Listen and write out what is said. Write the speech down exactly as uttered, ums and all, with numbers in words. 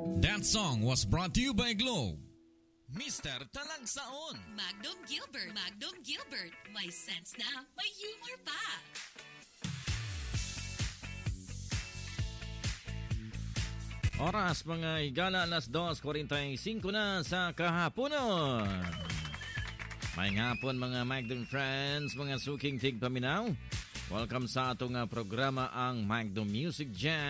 That song was brought to you by Globe. Mister Talagsaon. Magnum Gilbert. Magnum Gilbert. May sense na, may humor pa. Oras mga higala alas dos forty-five na sa kahaponon. May hapon mga Magnum friends, mga suking tigpaminaw. Welcome sa atong programa ang Magnum Music Jam.